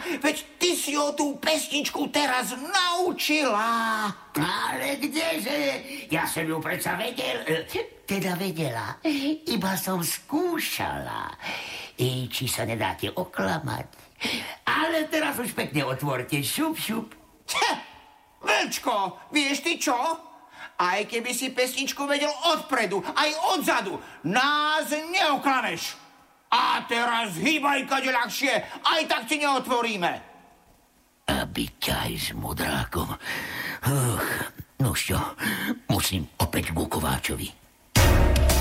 veď ty si ho tú pesničku teraz naučila. Ale kdeže? Ja som ju predsa vedela. Iba som skúšala, či sa nedáte oklamať. Ale teraz už pekne otvorte, šup. Vlčko, vieš ty čo? Aj keby si pesničku vedel odpredu, aj odzadu, nás neoklameš. A teraz hýbaj kade ľahšie, aj tak ti neotvoríme. Aby ťa aj s mudrákom. No čo, musím opäť ku Kováčovi.